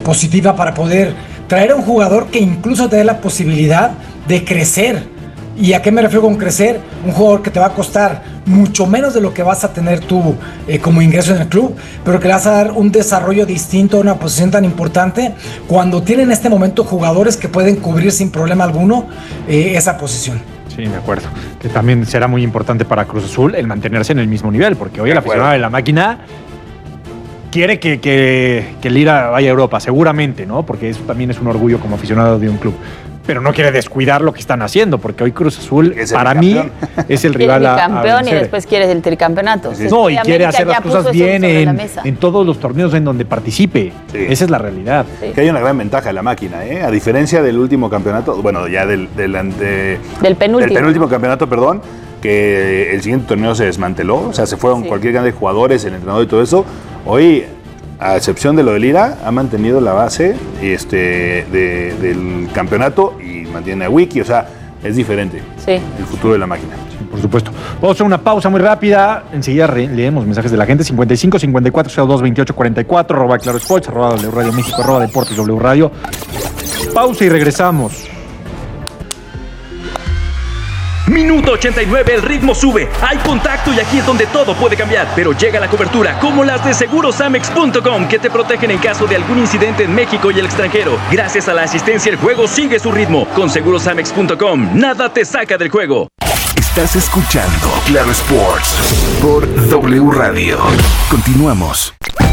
positiva para poder traer a un jugador que incluso te dé la posibilidad de crecer. ¿Y a qué me refiero con crecer? Un jugador que te va a costar mucho menos de lo que vas a tener tú como ingreso en el club, pero que le vas a dar un desarrollo distinto a una posición tan importante cuando tienen en este momento jugadores que pueden cubrir sin problema alguno esa posición. Sí, de acuerdo. Que también será muy importante para Cruz Azul el mantenerse en el mismo nivel, porque hoy el aficionado de la máquina quiere que Lira vaya a Europa, seguramente, ¿no? Porque eso también es un orgullo como aficionado de un club. Pero no quiere descuidar lo que están haciendo, porque hoy Cruz Azul, para mí, es el rival a campeón y vencer. después quieres el tricampeonato. Sí. No, y quiere hacer las cosas bien en todos los torneos en donde participe. Sí. Esa es la realidad. Sí. Que hay una gran ventaja de la máquina, ¿eh? A diferencia del último campeonato, bueno, ya del penúltimo campeonato, perdón, que el siguiente torneo se desmanteló, o sea, se fueron cualquier cantidad de jugadores, el entrenador y todo eso. Hoy, a excepción de lo de Lira, ha mantenido la base del campeonato y mantiene a Wiki, o sea, es diferente el futuro de la máquina. Sí, por supuesto. Vamos a hacer una pausa muy rápida, enseguida leemos mensajes de la gente, 55 54 02 28 44, arroba Claro Sports, arroba W Radio México, arroba Deportes W Radio. Pausa y regresamos. Minuto 89, el ritmo sube, hay contacto y aquí es donde todo puede cambiar, pero llega la cobertura como las de Segurosamex.com que te protegen en caso de algún incidente en México y el extranjero. Gracias a la asistencia el juego sigue su ritmo. Con Segurosamex.com, nada te saca del juego. Estás escuchando Claro Sports por W Radio. Continuamos.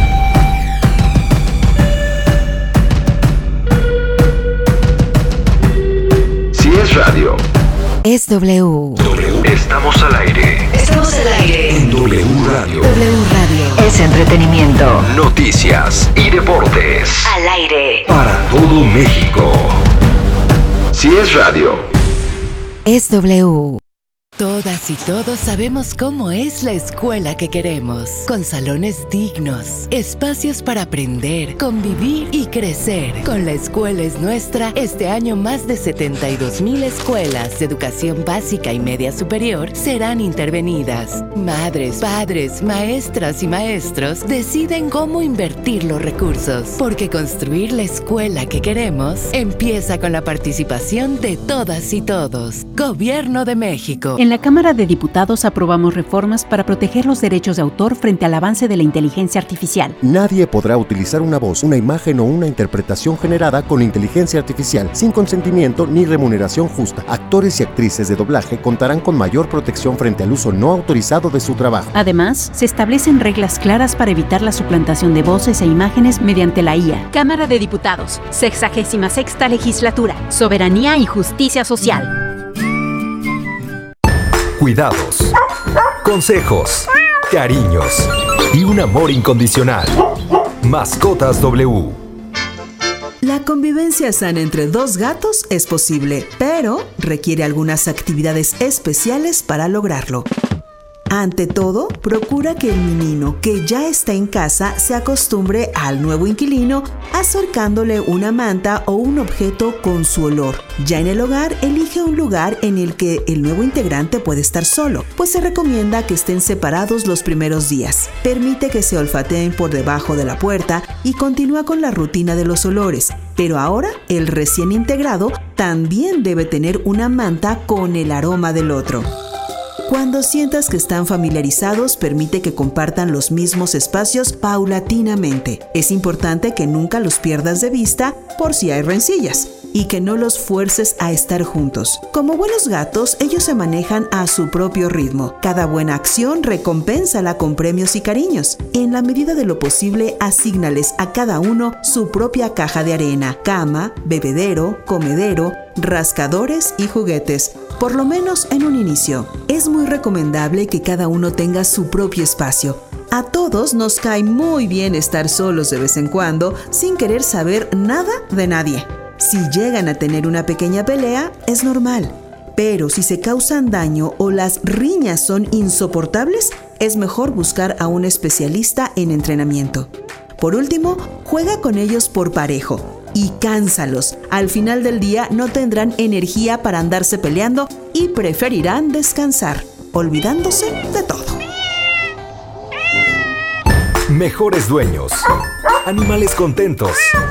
Si es radio, es W. Estamos al aire. Estamos al aire. En W Radio. W Radio. Es entretenimiento. Noticias y deportes. Al aire. Para todo México. Si es radio, es W. Todas y todos sabemos cómo es la escuela que queremos, con salones dignos, espacios para aprender, convivir y crecer. Con La Escuela es Nuestra, este año más de 72,000 escuelas de educación básica y media superior serán intervenidas. Madres, padres, maestras y maestros deciden cómo invertir los recursos, porque construir la escuela que queremos empieza con la participación de todas y todos. Gobierno de México. En la Cámara de Diputados aprobamos reformas para proteger los derechos de autor frente al avance de la inteligencia artificial. Nadie podrá utilizar una voz, una imagen o una interpretación generada con inteligencia artificial sin consentimiento ni remuneración justa. Actores y actrices de doblaje contarán con mayor protección frente al uso no autorizado de su trabajo. Además, se establecen reglas claras para evitar la suplantación de voces e imágenes mediante la IA. Cámara de Diputados, 66ª Legislatura, Soberanía y Justicia Social. Cuidados, consejos, cariños y un amor incondicional. Mascotas W. La convivencia sana entre dos gatos es posible, pero requiere algunas actividades especiales para lograrlo. Ante todo, procura que el menino que ya está en casa se acostumbre al nuevo inquilino acercándole una manta o un objeto con su olor. Ya en el hogar, elige un lugar en el que el nuevo integrante puede estar solo, pues se recomienda que estén separados los primeros días. Permite que se olfateen por debajo de la puerta y continúa con la rutina de los olores. Pero ahora, el recién integrado también debe tener una manta con el aroma del otro. Cuando sientas que están familiarizados, permite que compartan los mismos espacios paulatinamente. Es importante que nunca los pierdas de vista por si hay rencillas y que no los fuerces a estar juntos. Como buenos gatos, ellos se manejan a su propio ritmo. Cada buena acción recompénsala con premios y cariños. En la medida de lo posible, asígnales a cada uno su propia caja de arena, cama, bebedero, comedero, rascadores y juguetes, por lo menos en un inicio. Es muy recomendable que cada uno tenga su propio espacio. A todos nos cae muy bien estar solos de vez en cuando sin querer saber nada de nadie. Si llegan a tener una pequeña pelea, es normal. Pero si se causan daño o las riñas son insoportables, es mejor buscar a un especialista en entrenamiento. Por último, juega con ellos por parejo y cánsalos. Al final del día no tendrán energía para andarse peleando y preferirán descansar, olvidándose de todo. Mejores dueños, animales contentos